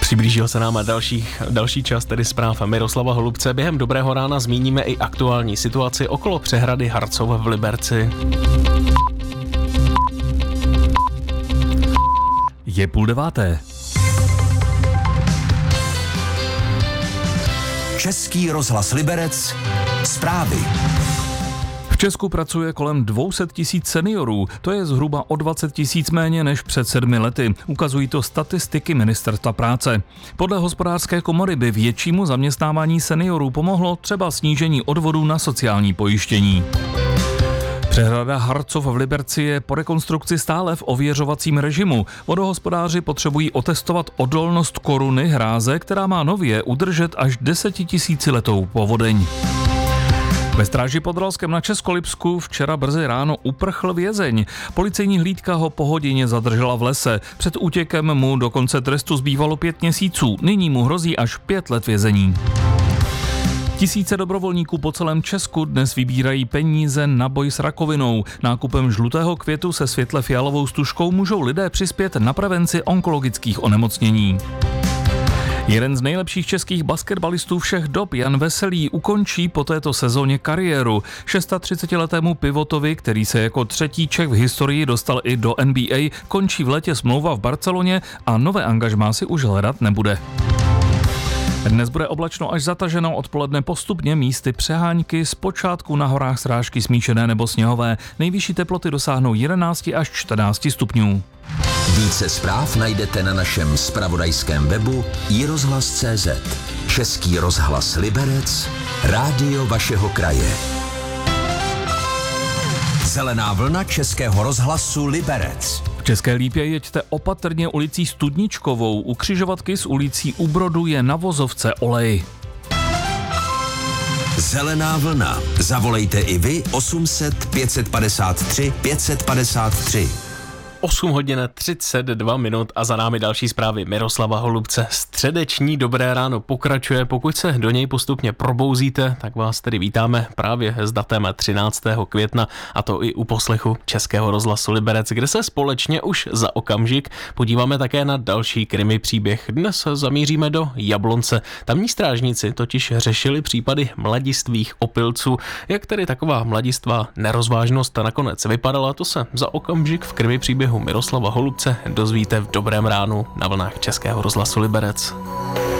Přiblížil se nám další čas, tedy zpráv Miroslava Holubce. Během dobrého rána zmíníme i aktuální situaci okolo přehrady Harcov v Liberci. Je 8:30. Český rozhlas Liberec, zprávy. V Česku pracuje kolem 200 000 seniorů, to je zhruba o 20 000 méně než před 7 lety. Ukazují to statistiky Ministerstva práce. Podle Hospodářské komory by většímu zaměstnávání seniorů pomohlo třeba snížení odvodů na sociální pojištění. Přehrada Harcov v Liberci je po rekonstrukci stále v ověřovacím režimu. Vodohospodáři potřebují otestovat odolnost koruny hráze, která má nově udržet až 10 000letou povodeň. Ve Stráži pod Ralskem na Českolipsku včera brzy ráno uprchl vězeň. Policejní hlídka ho po hodině zadržela v lese. Před útěkem mu do konce trestu zbývalo 5 měsíců. Nyní mu hrozí až 5 let vězení. Tisíce dobrovolníků po celém Česku dnes vybírají peníze na boj s rakovinou. Nákupem žlutého květu se světle fialovou stužkou můžou lidé přispět na prevenci onkologických onemocnění. Jeden z nejlepších českých basketbalistů všech dob, Jan Veselý, ukončí po této sezóně kariéru. 36letému pivotovi, který se jako třetí Čech v historii dostal i do NBA, končí v létě smlouva v Barceloně a nové angažmá si už hledat nebude. Dnes bude oblačno až zataženo, odpoledne postupně místy přehánky, zpočátku na horách srážky smíšené nebo sněhové. Nejvyšší teploty dosáhnou 11 až 14 stupňů. Více zpráv najdete na našem zpravodajském webu iRozhlas.cz. Český rozhlas Liberec, rádio vašeho kraje. Zelená vlna Českého rozhlasu Liberec. V České Lípě jeďte opatrně ulicí Studničkovou, u křižovatky s ulicí U Brodu je na vozovce olej. Zelená vlna. Zavolejte i vy 800 553 553. 8 hodin 32 minut a za námi další zprávy Miroslava Holubce. Středeční dobré ráno pokračuje. Pokud se do něj postupně probouzíte, tak vás tedy vítáme právě s datem 13. května a to i u poslechu Českého rozhlasu Liberec, kde se společně už za okamžik podíváme také na další krimi příběh. Dnes zamíříme do Jablonce. Tamní strážníci totiž řešili případy mladistvých opilců. Jak tedy taková mladistvá nerozvážnost nakonec vypadala, to se za okamžik v krimi příběhu Miroslava Holubce dozvíte v dobrém ránu na vlnách Českého rozhlasu Liberec.